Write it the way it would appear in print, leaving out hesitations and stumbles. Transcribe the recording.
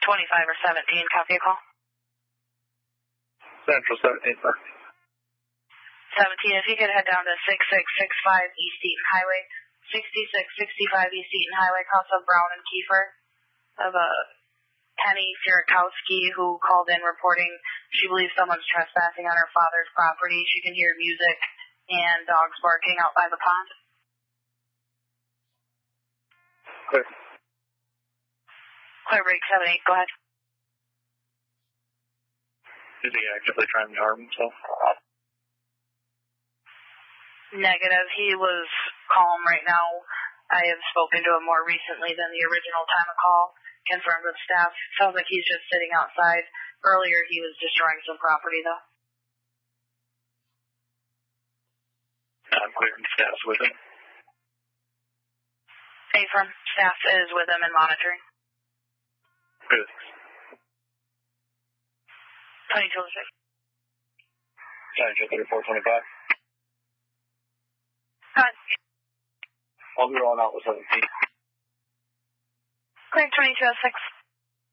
25 or 17, copy a call. Central 17, sir. 17, if you could head down to 6665 East Eaton Highway. 6665 East Eaton Highway, calls of Brown and Kiefer of Penny Sierakowski, who called in reporting she believes someone's trespassing on her father's property. She can hear music and dogs barking out by the pond. Clear. Clear break 78, go ahead. Is he actively trying to harm himself? Negative. He was calm right now. I have spoken to him more recently than the original time of call. Confirmed with staff. Sounds like he's just sitting outside. Earlier he was destroying some property though. I'm clearing staff's with him. Affirm. Staff is with him and monitoring. Good. 2206. Central 3425. Cut. I'll be rolling out with 17. Clear 2206.